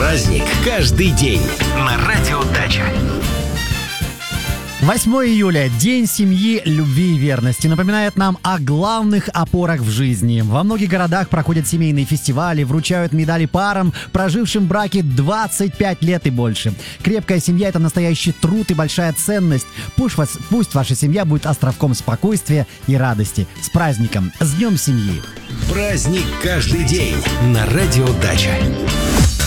Праздник каждый день. На Радио Дача. 8 июля – День семьи, любви и верности. Напоминает нам о главных опорах в жизни. Во многих городах проходят семейные фестивали, вручают медали парам, прожившим в браке 25 лет и больше. Крепкая семья – это настоящий труд и большая ценность. Пусть ваша семья будет островком спокойствия и радости. С праздником! С Днем семьи! Праздник каждый день. На Радио Дача.